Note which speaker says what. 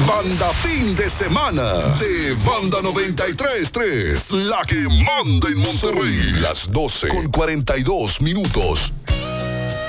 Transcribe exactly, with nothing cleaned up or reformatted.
Speaker 1: Banda fin de semana de Banda noventa y tres punto tres, la que manda en Monterrey. Las doce con cuarenta y dos minutos.